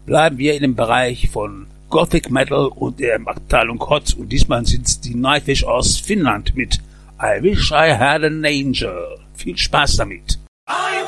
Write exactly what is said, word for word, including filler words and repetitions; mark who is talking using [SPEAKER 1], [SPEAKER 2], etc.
[SPEAKER 1] bleiben wir in dem Bereich von Gothic Metal und der Abteilung Hot und diesmal sind es die Nightwish aus Finnland mit I Wish I Had an Angel. Viel Spaß damit!